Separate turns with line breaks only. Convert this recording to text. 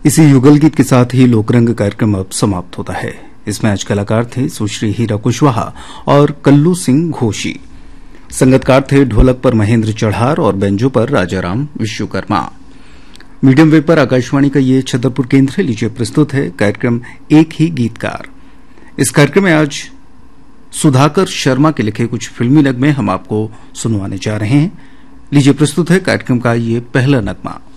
इसी युगल गीत के साथ ही लोकरंग कार्यक्रम अब समाप्त होता है। इसमें आज कलाकार थे सुश्री हीरा कुशवाहा और कल्लू सिंह घोषी। संगतकार थे ढोलक पर महेंद्र चढ़ार और बेंजो पर राजाराम विश्वकर्मा। मीडियम वेव पर आकाशवाणी का ये छतरपुर केंद्र है। लीजिए प्रस्तुत है कार्यक्रम एक ही गीतकार। इस कार्यक्रम में आज सुधाकर शर्मा के लिखे कुछ फिल्मी नगमे हम आपको सुनवाने जा रहे हैं। लीजिए प्रस्तुत है कार्यक्रम का ये पहला नगमा।